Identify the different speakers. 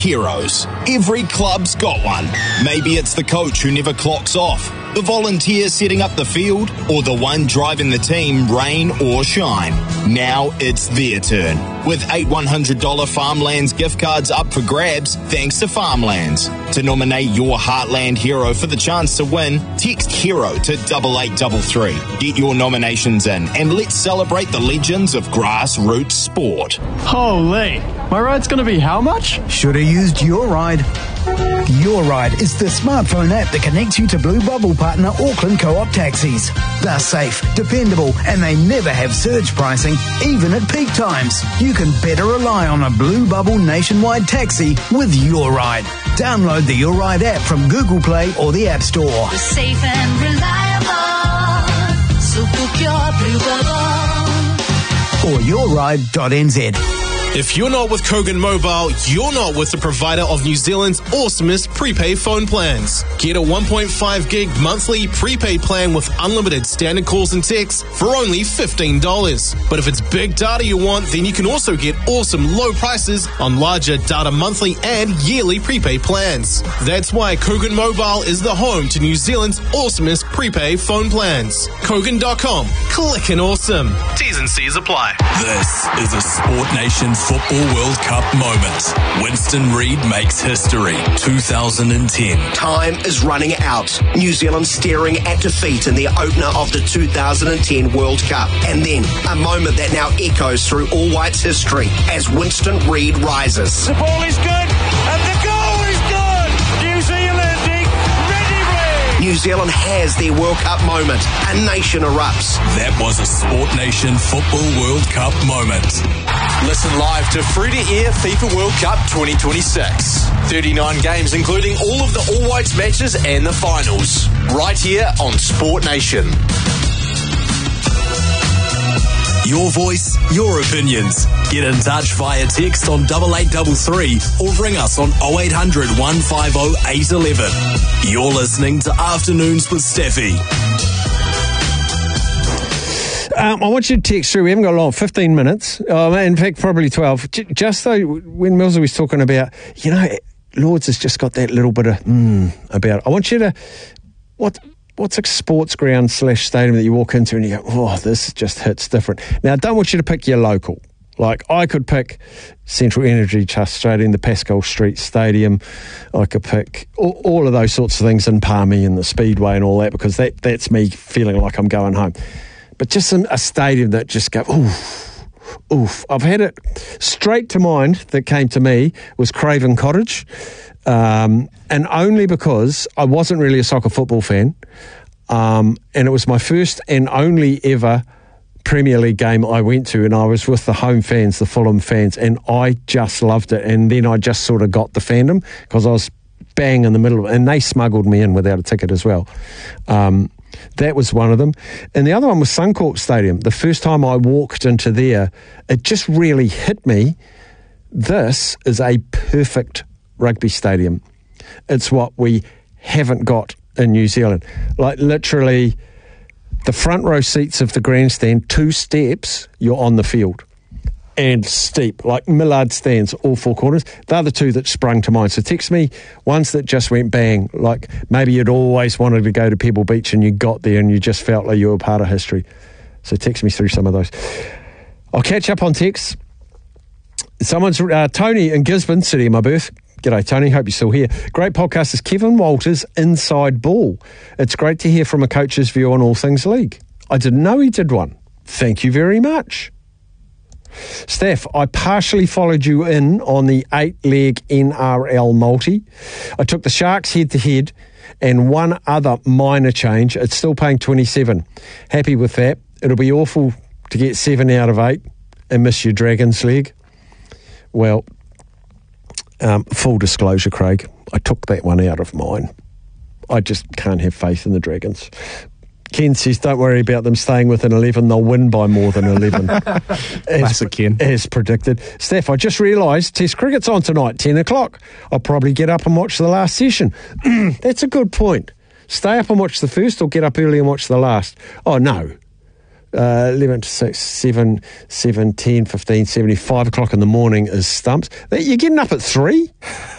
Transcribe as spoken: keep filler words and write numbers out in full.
Speaker 1: Heroes. Every club's got one. Maybe it's the coach who never clocks off, the volunteer setting up the field, or the one driving the team, rain or shine. Now it's their turn. With eight one hundred dollars Farmlands gift cards up for grabs, thanks to Farmlands. To nominate your Heartland hero for the chance to win, text HERO to double eight double three. Get your nominations in and let's celebrate the legends of grassroots sport.
Speaker 2: Holy, my ride's going to be how much?
Speaker 3: Should have used Your Ride. Your Ride is the smartphone app that connects you to Blue Bubble partner Auckland Co-op taxis. They're safe, dependable, and they never have surge pricing, even at peak times. You can better rely on a Blue Bubble nationwide taxi with Your Ride. Download the Your Ride app from Google Play or the App Store.
Speaker 4: We're safe and reliable, so book your Blue Bubble.
Speaker 3: Or your ride dot n z.
Speaker 5: If you're not with Kogan Mobile, you're not with the provider of New Zealand's awesomest prepaid phone plans. Get a one point five gig monthly prepaid plan with unlimited standard calls and texts for only fifteen dollars. But if it's big data you want, then you can also get awesome low prices on larger data monthly and yearly prepaid plans. That's why Kogan Mobile is the home to New Zealand's awesomest prepaid phone plans. Kogan dot com. Clickin' awesome. T's and C's apply.
Speaker 6: This is a Sport Nation Football World Cup moment. Winston Reid makes history. two thousand ten.
Speaker 7: Time is running out. New Zealand staring at defeat in the opener of the two thousand ten World Cup. And then a moment that now echoes through All Whites history as Winston Reid rises.
Speaker 8: The ball is good and the goal is good. New Zealand incredibly.
Speaker 7: New Zealand has their World Cup moment. A nation erupts.
Speaker 6: That was a Sport Nation Football World Cup moment.
Speaker 9: Listen live to free-to-air FIFA World Cup twenty twenty-six. thirty-nine games, including all of the All Whites matches and the finals. Right here on Sport Nation.
Speaker 6: Your voice, your opinions. Get in touch via text on double eight double three or ring us on oh eight hundred, one five oh, eight one one. You're listening to Afternoons with Steffi.
Speaker 10: Um, I want you to text through. We haven't got long, fifteen minutes. Oh, in fact, probably twelve. J- just though, when Mills was talking about, you know, Lords has just got that little bit of mm about it. I want you to, what, what's a sports ground slash stadium that you walk into and you go, oh, this just hits different. Now, I don't want you to pick your local. Like, I could pick Central Energy Trust Stadium, the Pascal Street Stadium. I could pick all, all of those sorts of things in Palmy and the Speedway and all that, because that, that's me feeling like I'm going home. But just a stadium that just go, oof, oof. I've had it straight to mind that came to me was Craven Cottage. Um, and only because I wasn't really a soccer football fan. Um, and it was my first and only ever Premier League game I went to, and I was with the home fans, the Fulham fans, and I just loved it. And then I just sort of got the fandom because I was bang in the middle of it, and they smuggled me in without a ticket as well. Um, That was one of them. And the other one was Suncorp Stadium. The first time I walked into there, it just really hit me. This is a perfect rugby stadium. It's what we haven't got in New Zealand. Like literally the front row seats of the grandstand, two steps, you're on the field. And steep, like Millard stands, all four corners. They're the two that sprung to mind. So text me ones that just went bang, like maybe you'd always wanted to go to Pebble Beach and you got there and you just felt like you were part of history. So text me through some of those. I'll catch up on texts. Someone's, uh, Tony in Gisborne, city of my birth. G'day, Tony. Hope you're still here. Great podcast is Kevin Walters' Inside Ball. It's great to hear from a coach's view on all things league. I didn't know he did one. Thank you very much. Steph, I partially followed you in on the eight-leg N R L multi. I took the Sharks head-to-head and one other minor change. It's still paying twenty-seven. Happy with that. It'll be awful to get seven out of eight and miss your Dragons leg. Well, um, full disclosure, Craig, I took that one out of mine. I just can't have faith in the Dragons. Ken says, don't worry about them staying within eleven. They'll win by more than eleven.
Speaker 11: Classic
Speaker 10: as,
Speaker 11: Ken.
Speaker 10: As predicted. Steph, I just realised Test cricket's on tonight, ten o'clock. I'll probably get up and watch the last session. That's a good point. Stay up and watch the first or get up early and watch the last? Oh, no. Uh, eleven to six, seven, seven, ten, fifteen, seventy, five o'clock in the morning is stumps. You're getting up at three?